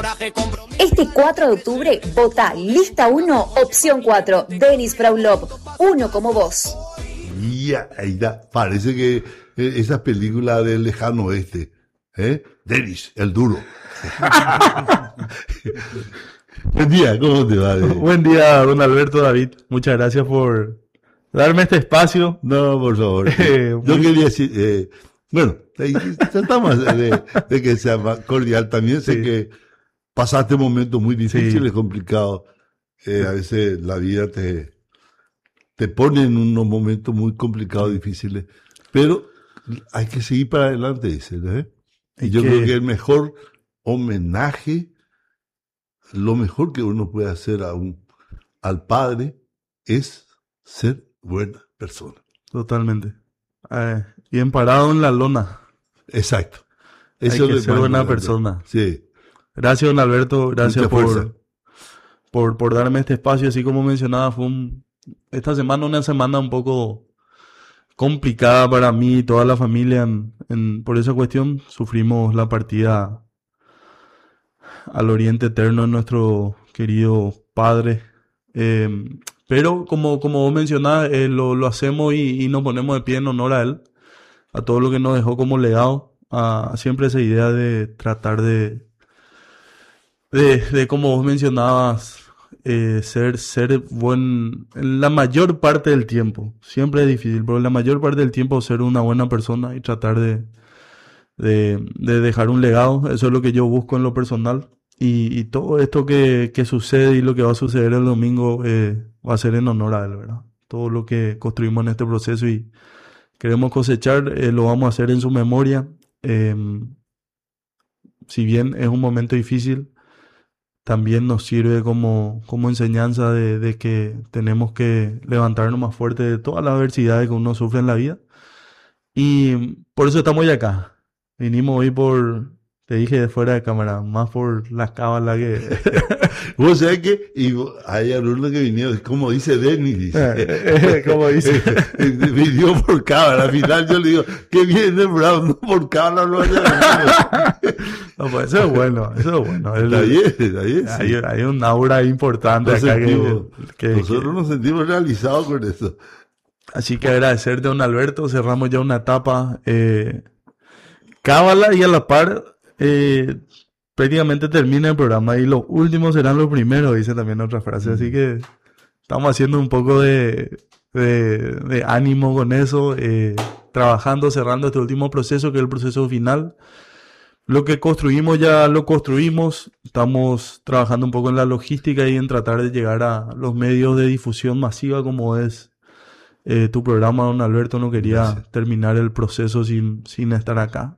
Este 4 de octubre, vota Lista 1, opción 4, Denis Fraulov, uno como vos. Y ahí da, parece que esas películas del lejano oeste, Denis, el duro. Buen día, ¿cómo te va? Buen día, don Alberto, David. Muchas gracias por darme este espacio. No, por favor. Yo quería decir, bueno, tratamos de que sea más cordial. También sé que pasaste momentos muy difíciles, complicados. A veces la vida te pone en unos momentos muy complicados, difíciles. Pero hay que seguir para adelante, dicen, Y yo creo que el mejor homenaje, lo mejor que uno puede hacer al padre es ser buena persona. Totalmente. Bien parado en la lona. Exacto. Eso hay que ser buena persona. Sí. Gracias, don Alberto. Gracias por darme este espacio. Así como mencionaba, esta semana una semana un poco complicada para mí y toda la familia. Por esa cuestión sufrimos la partida al Oriente Eterno de nuestro querido padre. Pero como vos mencionás, lo hacemos y nos ponemos de pie en honor a él, a todo lo que nos dejó como legado, a siempre esa idea de tratar de como vos mencionabas, ser buen en la mayor parte del tiempo. Siempre es difícil, pero en la mayor parte del tiempo ser una buena persona y tratar de dejar un legado. Eso es lo que yo busco en lo personal. Y todo esto que sucede y lo que va a suceder el domingo va a ser en honor a él, ¿verdad? Todo lo que construimos en este proceso y queremos cosechar, lo vamos a hacer en su memoria. Si bien es un momento difícil, también nos sirve como enseñanza de que tenemos que levantarnos más fuerte de todas las adversidades que uno sufre en la vida. Y por eso estamos hoy acá. Vinimos hoy te dije fuera de cámara, más por las cábalas que... Vos sabés que hay alumnos que vinieron, como dice Denis, dice. Como dice. Vinió por cábala. Al final yo le digo, ¿qué viene, bravo? No por cábala, no haya. No, pues eso es bueno, eso es bueno. Está bien, sí. Hay un aura importante acá nosotros nos sentimos realizados con eso. Así que agradecerte, don Alberto. Cerramos ya una etapa. Cábala y a la par... prácticamente termina el programa y los últimos serán los primeros, dice también otra frase. Así que estamos haciendo un poco de ánimo con eso, trabajando, cerrando este último proceso que es el proceso final. Lo que construimos ya lo construimos. Estamos trabajando un poco en la logística y en tratar de llegar a los medios de difusión masiva como es tu programa, don Alberto. No quería terminar el proceso sin estar acá.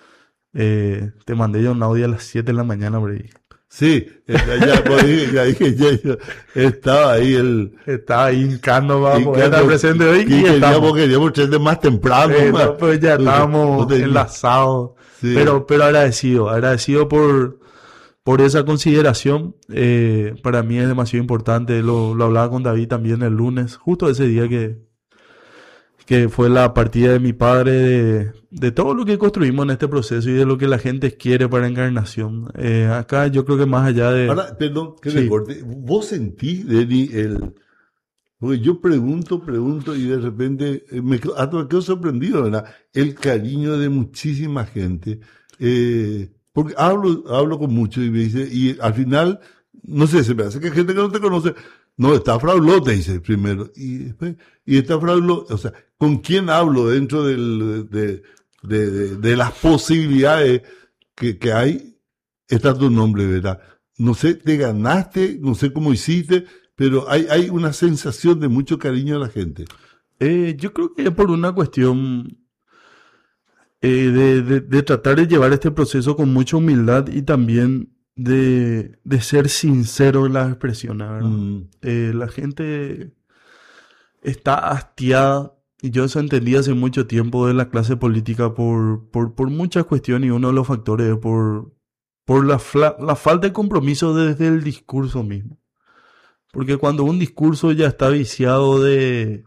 Te mandé yo un audio a las 7 de la mañana por ahí. Sí, ya dije, yo estaba ahí estaba ahí hincando para poder estar presente hoy. Y queríamos traer más temprano. Pues ya estábamos enlazados. Sí. Pero agradecido por esa consideración. Para mí es demasiado importante. Lo hablaba con David también el lunes, justo ese día que fue la partida de mi padre, de todo lo que construimos en este proceso y de lo que la gente quiere para Encarnación. Acá yo creo que más allá de... Ahora, perdón, que me corte. ¿Vos sentís, Deni, porque yo pregunto y de repente me quedo sorprendido, ¿verdad? El cariño de muchísima gente. Porque hablo con muchos y me dice, y al final, no sé, se me hace que hay gente que no te conoce. No, está Fraulot, te dice primero. Y después, está Fraulot, o sea, ¿con quién hablo dentro de las posibilidades que hay? Está tu nombre, ¿verdad? No sé, te ganaste, no sé cómo hiciste, pero hay una sensación de mucho cariño de la gente. Yo creo que es por una cuestión de tratar de llevar este proceso con mucha humildad y también de ser sincero en las expresiones, ¿verdad? La gente está hastiada, y yo eso entendí hace mucho tiempo de la clase política por muchas cuestiones, y uno de los factores es por la falta de compromiso desde el discurso mismo. Porque cuando un discurso ya está viciado de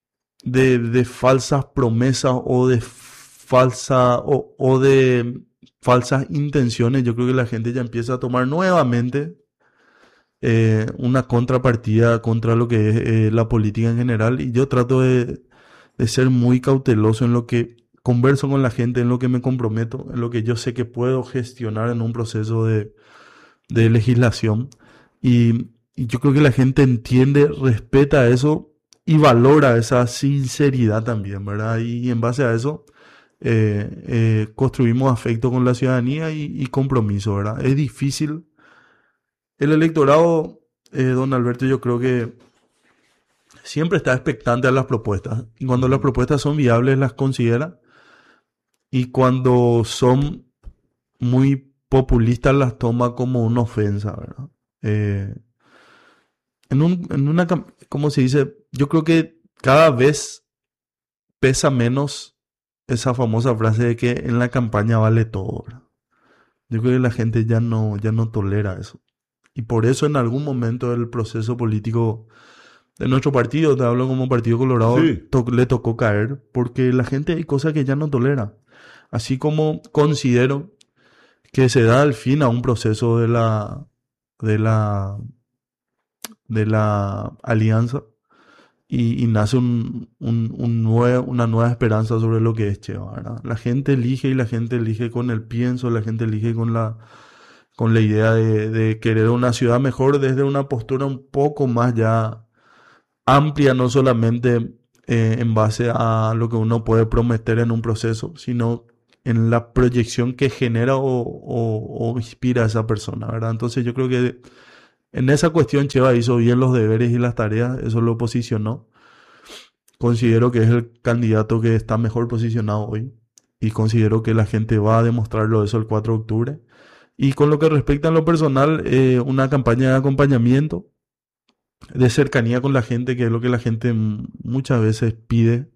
falsas promesas o de falsas intenciones, yo creo que la gente ya empieza a tomar nuevamente una contrapartida contra lo que es la política en general, y yo trato de ser muy cauteloso en lo que converso con la gente, en lo que me comprometo, en lo que yo sé que puedo gestionar en un proceso de legislación. Y yo creo que la gente entiende, respeta eso y valora esa sinceridad también, ¿verdad? Y en base a eso construimos afecto con la ciudadanía y compromiso, ¿verdad? Es difícil. El electorado, don Alberto, yo creo que siempre está expectante a las propuestas. Y cuando las propuestas son viables, las considera. Y cuando son muy populistas, las toma como una ofensa, ¿verdad? ¿Cómo se dice? Yo creo que cada vez pesa menos esa famosa frase de que en la campaña vale todo, ¿verdad? Yo creo que la gente ya no tolera eso. Y por eso en algún momento del proceso político de nuestro partido, te hablo como Partido Colorado, Sí. le tocó caer, porque la gente hay cosas que ya no tolera. Así como considero que se da al fin a un proceso de la alianza y nace una nueva esperanza sobre lo que es Cheva, ¿verdad? La gente elige, y la gente elige con el pienso, la gente elige con la idea de querer una ciudad mejor desde una postura un poco más ya amplia, no solamente en base a lo que uno puede prometer en un proceso, sino en la proyección que genera o inspira a esa persona, ¿verdad? Entonces yo creo que en esa cuestión Cheva hizo bien los deberes y las tareas, eso lo posicionó. Considero que es el candidato que está mejor posicionado hoy, y considero que la gente va a demostrarlo eso el 4 de octubre. Y con lo que respecta a lo personal, una campaña de acompañamiento, de cercanía con la gente, que es lo que la gente muchas veces pide,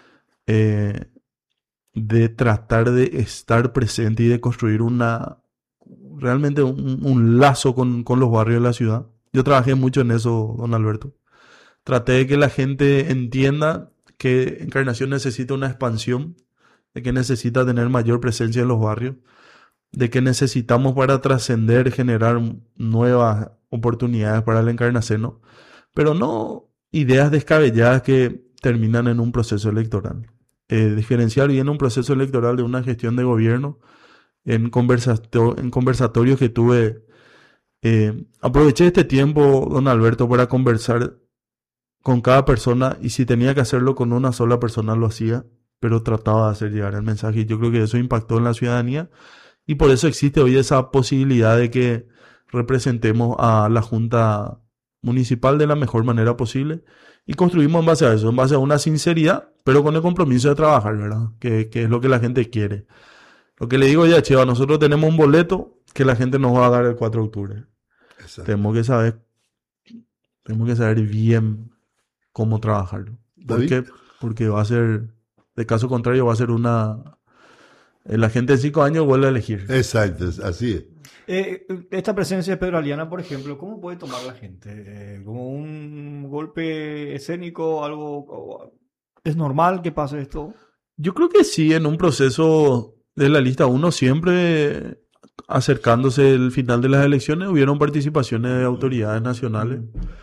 de tratar de estar presente y de construir realmente un lazo con los barrios de la ciudad. Yo trabajé mucho en eso, don Alberto. Traté de que la gente entienda que Encarnación necesita una expansión, de que necesita tener mayor presencia en los barrios, de que necesitamos para trascender, generar nuevas oportunidades para el encarnaceno, pero no ideas descabelladas que terminan en un proceso electoral. Diferenciar bien un proceso electoral de una gestión de gobierno. En conversatorios que tuve, aproveché este tiempo, don Alberto, para conversar con cada persona, y si tenía que hacerlo con una sola persona lo hacía, pero trataba de hacer llegar el mensaje, y yo creo que eso impactó en la ciudadanía, y por eso existe hoy esa posibilidad de que representemos a la Junta Municipal de la mejor manera posible, y construimos en base a eso, en base a una sinceridad, pero con el compromiso de trabajar, ¿verdad? Que es lo que la gente quiere. Lo que le digo ya, Cheva, nosotros tenemos un boleto que la gente nos va a dar el 4 de octubre. Exacto. Tenemos que saber bien cómo trabajarlo. ¿Por qué? Porque va a ser, de caso contrario, va a ser la gente en 5 años vuelve a elegir. Exacto, así es. Esta presencia de Pedro Aliana, por ejemplo, ¿cómo puede tomar la gente? ¿Como un golpe escénico? ¿Algo? ¿Es normal que pase esto? Yo creo que sí, en un proceso de la lista 1 siempre, acercándose el final de las elecciones, hubieron participaciones de autoridades nacionales.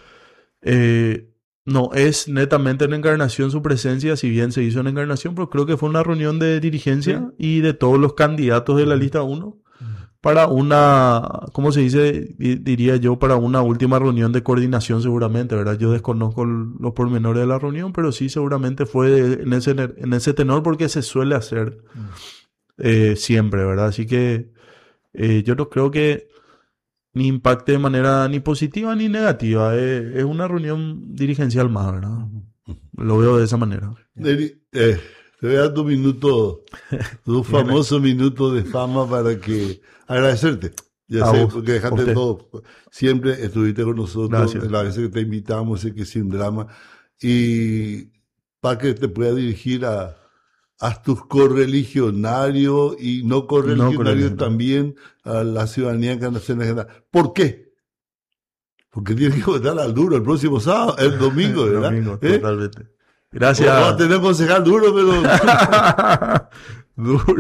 No es netamente en Encarnación su presencia, si bien se hizo en Encarnación, pero creo que fue una reunión de dirigencia y de todos los candidatos de la lista 1 para ¿cómo se dice? Diría yo, para una última reunión de coordinación seguramente, ¿verdad? Yo desconozco los pormenores de la reunión, pero sí seguramente fue en ese tenor, porque se suele hacer siempre, ¿verdad? Así que yo no creo que ni impacte de manera ni positiva ni negativa. Es una reunión dirigencial más, ¿verdad? Lo veo de esa manera. Neri, te voy a dar tu famoso minuto de fama para que agradecerte. Ya sé, porque dejaste todo. Siempre estuviste con nosotros. Gracias. Las veces que te invitamos, sé que sin drama. Y para que te pueda dirigir a tus correligionarios y no correligionarios también, a la ciudadanía encarnacional en general. ¿Por qué? Porque tienes que votar al duro el próximo sábado, el domingo, ¿verdad? El domingo, totalmente. Gracias. Vamos a tener concejal duro, pero... Duro.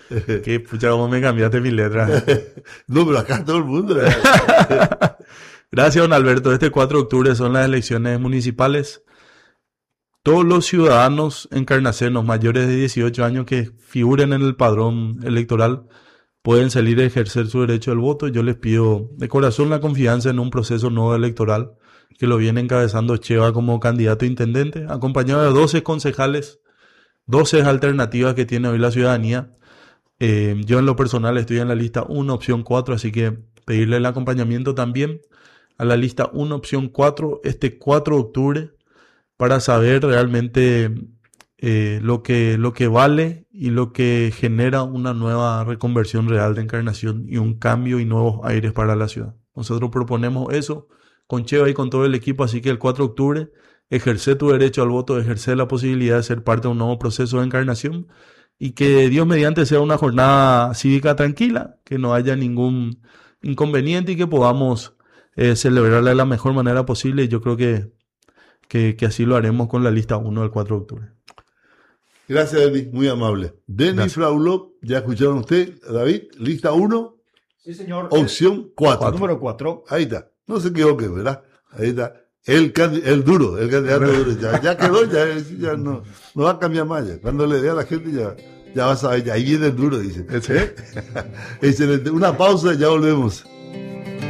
Que pucha, cómo me cambiaste mi letra. No, pero acá todo el mundo. Gracias, don Alberto. Este 4 de octubre son las elecciones municipales. Todos los ciudadanos encarnacenos mayores de 18 años que figuren en el padrón electoral pueden salir a ejercer su derecho al voto. Yo les pido de corazón la confianza en un proceso nuevo electoral que lo viene encabezando Cheva como candidato a intendente, acompañado de 12 concejales, 12 alternativas que tiene hoy la ciudadanía. Yo en lo personal estoy en la lista 1, opción 4, así que pedirle el acompañamiento también a la lista 1, opción 4, este 4 de octubre, para saber realmente lo que vale y lo que genera una nueva reconversión real de Encarnación y un cambio y nuevos aires para la ciudad. Nosotros proponemos eso con Cheva y con todo el equipo, así que el 4 de octubre ejerce tu derecho al voto, ejerce la posibilidad de ser parte de un nuevo proceso de Encarnación y que Dios mediante sea una jornada cívica tranquila, que no haya ningún inconveniente y que podamos celebrarla de la mejor manera posible. Y yo creo que así lo haremos con la lista 1 del 4 de octubre. Gracias, Denis, muy amable. Denis Fraulop, ya escucharon usted, David, lista 1, Sí, señor. opción 4. Número 4. Ahí está, no se equivoque, ¿verdad? Ahí está. El duro, el candidato duro. Ya quedó, ya no va a cambiar más. Ya. Cuando le dé a la gente, ya va a saber, ya ahí viene el duro, dice. Excelente. Una pausa, ya volvemos.